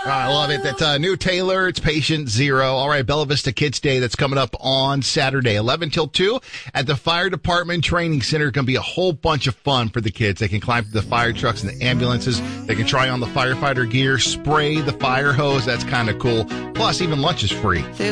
I love it. That new Taylor, it's Patient Zero. All right, Bella Vista Kids Day, that's coming up on Saturday, 11 till 2 at the Fire Department Training Center. It's going to be a whole bunch of fun for the kids. They can climb through the fire trucks and the ambulances. They can try on the firefighter gear, spray the fire hose. That's kind of cool. Plus, even lunch is free.